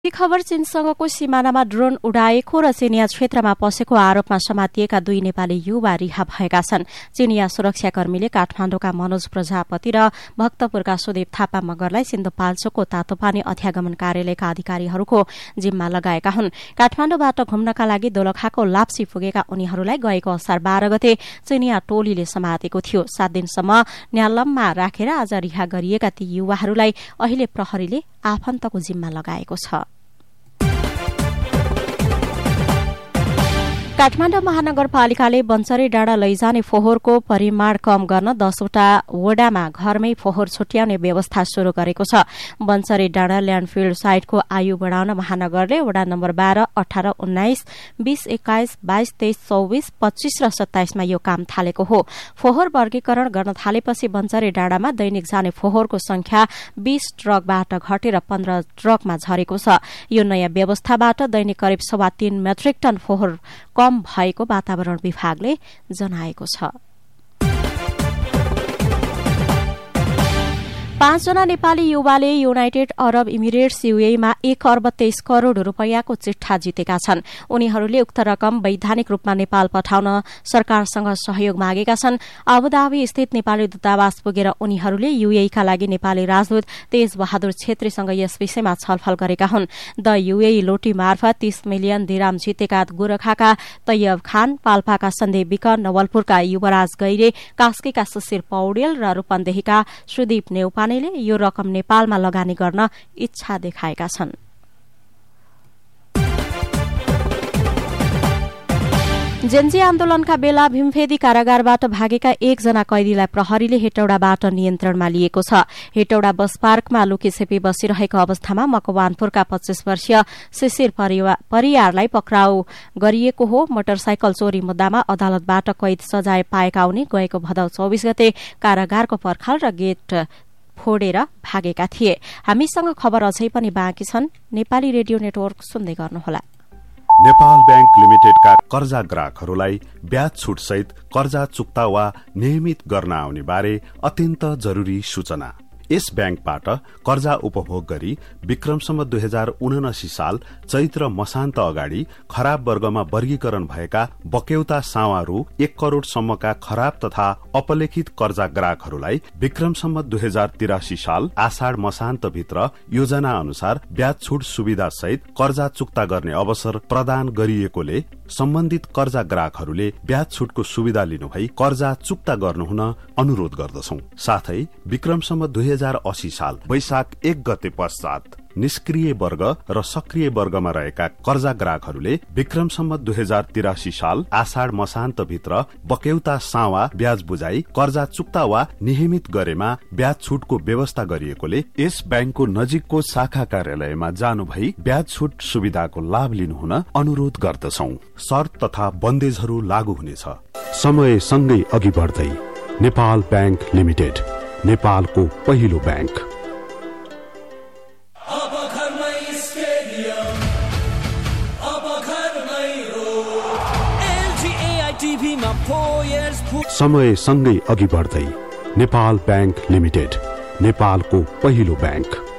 खबर चीनसँगको सीमानामा ड्रोन उडाएको र चिनिया क्षेत्रमा पसेको आरोपमा समातिएका 2 नेपाली युवा रिहा भएका छन्। चिनिया सुरक्षाकर्मीले काठमाडौँका मनोज प्रजापति र भक्तपुरका सुदीप थापा मगरलाई सिन्धुपाल्चोकको तातोपानी अध्यागमन कार्यालयका अधिकारीहरूको जिम्मा लगाएका हुन्। काठमाडौँबाट घुम्नका लागि दोलखाको लाप्सी पुगेका उनीहरूलाई गएको असार 12 गते चिनिया टोलीले समातेको थियो। 7 दिनसम्म न्यालममा राखेर आज रिहा गरिएका ती युवाहरूलाई अहिले प्रहरीले आफन्तको जिम्मा लगाएको छ। काठमाडौँ महानगरपालिकाले बन्चरे डाँडा लैजाने फोहोरको परिमाण कम गर्न 10 वटा वडामा घरमै फोहोर छुट्याउने व्यवस्था शुरू गरेको छ। बन्चरे डाँडा ल्याण्डफिल्ड साइटको आयु बढ़ाउन महानगरले वडा नम्बर 12, 18, 19, 20, 21, 22, 23, 24, 25 र 27 मा यो काम थालेको हो। फोहोर वर्गीकरण गर्न थालेपछि बन्चरे डाँडामा दैनिक जाने फोहोरको संख्या 20 ट्रकबाट घटेर 15 ट्रकमा झरेको छ। यो नयाँ व्यवस्थाबाट दैनिक करिब 3.25 मेट्रिक टन फोहोर कम भएको वातावरण विभागले जनाएको छ। 5 जना नेपाली युवाले युनाइटेड अरब इमिरेट्स यूएईमा 1 अर्ब 23 करोड़ रूपैयाँको चिट्ठा जितेका छन्। उनीहरूले उक्त रकम वैधानिक रूपमा नेपाल पठाउन सरकारसँग सहयोग मागेका छन्। अबुधाबी स्थित नेपाली दूतावास पुगेर उनीहरूले यूएईका लागि नेपाली राजदूत तेज बहादुर छेत्रीसँग यस विषयमा छलफल गरेका हुन्। द यूएई लोटी मार्फत 30 मिलियन दिराम जितेका गोरखाका तैयब खान, पाल्पाका सन्देह विक, नवलपुरका युवराज गैरे, कास्कीका सुशीर पौडेल र रूपन्देहीका सुदीप नेउपाने यो रकम नेपालमा लगानी गर्न इच्छा देखाएका छन्। जेन्जी आन्दोलनका बेला भीमफेदी कारागारबाट भागेका 1 जना कैदीलाई प्रहरीले हेटौडाबाट नियन्त्रणमा लिएको छ। हेटौडा बस पार्कमा लुकीछेपी बसिरहेको अवस्थामा मकवानपुरका 25 वर्षीय शिशिर परियारलाई पक्राउ गरिएको हो। मोटरसाइकल चोरी मुद्दामा अदालतबाट कैद सजाय पाएका उनी गएको भदौ 24 गते कारागारको पर्खाल र गेट फोडेर भागेका थिए। हामीसँग खबर अझै पनि बाँकी छन्। नेपाली रेडियो नेटवर्क सुन्दै गर्नुहोला। नेपाल बैंक लिमिटेडका कर्जा ग्राहकहरूलाई ब्याज छुट सहित कर्जा चुक्ता वा नियमित गर्न आउने बारे अत्यन्त जरूरी सूचना। यस बैंकबाट कर्जा उपभोग गरी विक्रमसम्म 2079 साल चैत्र मसान्त अगाडि खराब वर्गमा वर्गीकरण भएका बक्यौता सावा रु 1 करोड़ सम्मका खराब तथा अपलेखित कर्जा ग्राहकहरूलाई विक्रमसम्म 2083 साल आषाढ़ मसान्त भित्र योजना अनुसार ब्याज छुट सुविधा सहित कर्जा चुक्ता गर्ने अवसर प्रदान गरिएकोले सम्बन्धित कर्जा ग्राहकहरूले ब्याज छुटको सुविधा लिनुभई कर्जा चुक्ता गर्नुहुन अनुरोध गर्दछौं। साथै विक्रमसम्म 2080 साल वैशाख 1 गते पश्चात निष्क्रिय वर्ग र सक्रिय वर्गमा रहेका कर्जा ग्राहकहरूले विक्रमसम्म 2083 साल आषाढ़ मसान्त भित्र बक्यौता सावा ब्याज बुझाई कर्जा चुक्ता वा नियमित गरेमा ब्याज छुटको व्यवस्था गरिएकोले यस बैंकको नजिकको शाखा कार्यालयमा जानु भई ब्याज छुट सुविधाको लाभ लिनुहुन अनुरोध गर्दछौं। शर्त तथा बन्देजहरू लागू हुनेछ। समय सँगै अघि बढ्दै नेपाल बैंक लिमिटेड, नेपालको पहिलो बैंक। समय सँगै अघि बढ्दै नेपाल बैंक लिमिटेड, नेपालको पहिलो बैंक।